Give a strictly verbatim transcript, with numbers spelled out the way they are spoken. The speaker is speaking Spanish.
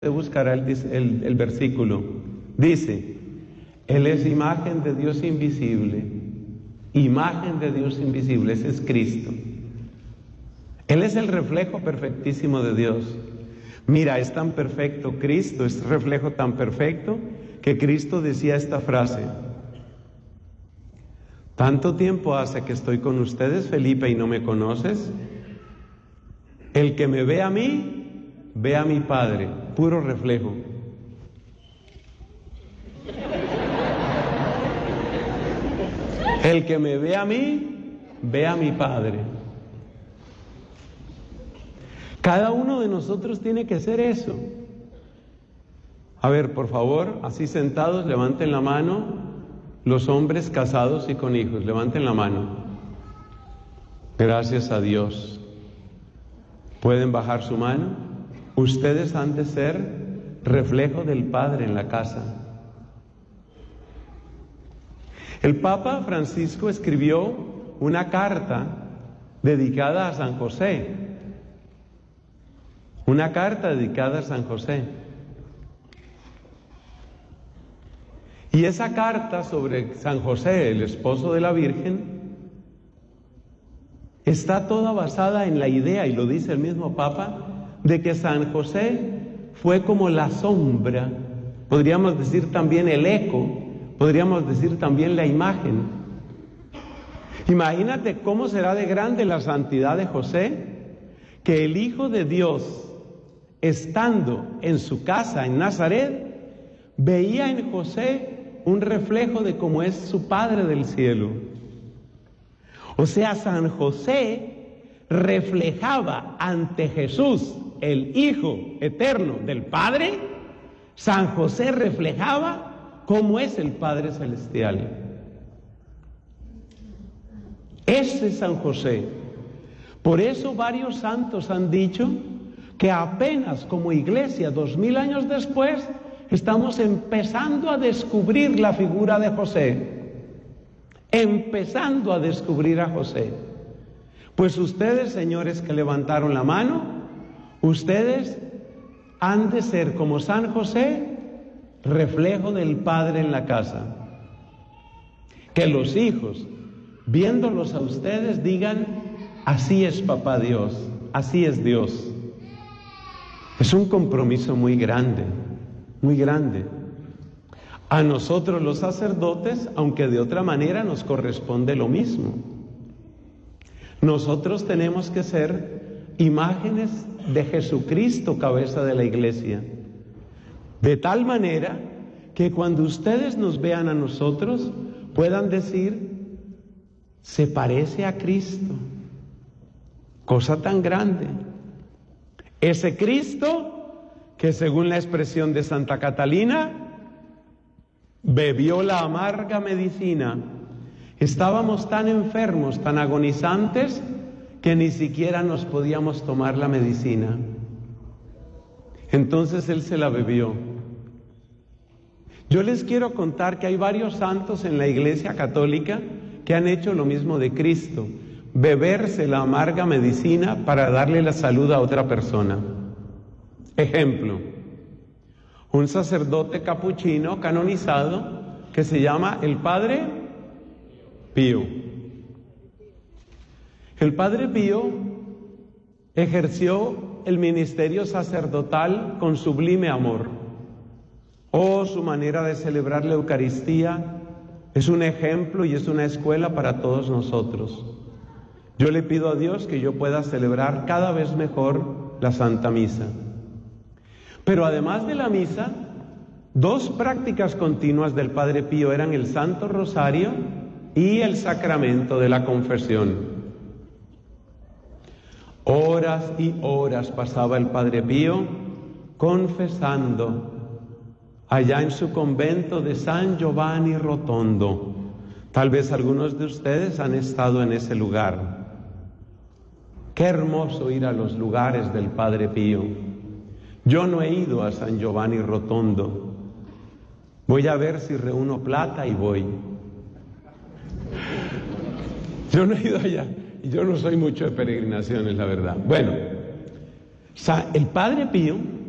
buscará el, el, el versículo. Dice, Él es imagen de Dios invisible, imagen de Dios invisible, ese es Cristo. Él es el reflejo perfectísimo de Dios. Mira, es tan perfecto Cristo, es reflejo tan perfecto, que Cristo decía esta frase: tanto tiempo hace que estoy con ustedes, Felipe, y no me conoces. El que me ve a mí, ve a mi Padre, puro reflejo. El que me ve a mí, ve a mi Padre. Cada uno de nosotros tiene que hacer eso. A ver, por favor, así sentados, levanten la mano los hombres casados y con hijos, levanten la mano. Gracias a Dios. ¿Pueden bajar su mano? Ustedes han de ser reflejo del Padre en la casa. El Papa Francisco escribió una carta dedicada a San José. Una carta dedicada a San José. Y esa carta sobre San José, el esposo de la Virgen, está toda basada en la idea, y lo dice el mismo Papa, de que San José fue como la sombra, podríamos decir también el eco, podríamos decir también la imagen. Imagínate cómo será de grande la santidad de José, que el Hijo de Dios, estando en su casa en Nazaret, veía en José un reflejo de cómo es su Padre del cielo. O sea, San José reflejaba ante Jesús, el Hijo eterno del Padre. San José reflejaba cómo es el Padre celestial. Ese es San José. Por eso varios santos han dicho que apenas como iglesia, dos mil años después, estamos empezando a descubrir la figura de José. Empezando a descubrir a José. Pues ustedes, señores que levantaron la mano, ustedes han de ser como San José, reflejo del Padre en la casa. Que los hijos, viéndolos a ustedes, digan: así es Papá Dios, así es Dios. Es un compromiso muy grande, muy grande. A nosotros los sacerdotes, aunque de otra manera nos corresponde lo mismo. Nosotros tenemos que ser imágenes de Jesucristo, cabeza de la iglesia. De tal manera que cuando ustedes nos vean a nosotros, puedan decir: se parece a Cristo. Cosa tan grande. Ese Cristo que, según la expresión de Santa Catalina, bebió la amarga medicina. Estábamos tan enfermos, tan agonizantes, que ni siquiera nos podíamos tomar la medicina. Entonces Él se la bebió. Yo les quiero contar que hay varios santos en la Iglesia Católica que han hecho lo mismo de Cristo: beberse la amarga medicina para darle la salud a otra persona. Ejemplo: un sacerdote capuchino canonizado que se llama el Padre Pío. El Padre Pío ejerció el ministerio sacerdotal con sublime amor. Oh, su manera de celebrar la Eucaristía es un ejemplo y es una escuela para todos nosotros. Yo le pido a Dios que yo pueda celebrar cada vez mejor la Santa Misa. Pero además de la misa, dos prácticas continuas del Padre Pío eran el Santo Rosario y el sacramento de la confesión. Horas y horas pasaba el Padre Pío confesando allá en su convento de San Giovanni Rotondo. Tal vez algunos de ustedes han estado en ese lugar. Qué hermoso ir a los lugares del Padre Pío. Yo no he ido a San Giovanni Rotondo. Voy a ver si reúno plata y voy. Yo no he ido allá. Y yo no soy mucho de peregrinaciones, la verdad. Bueno, el Padre Pío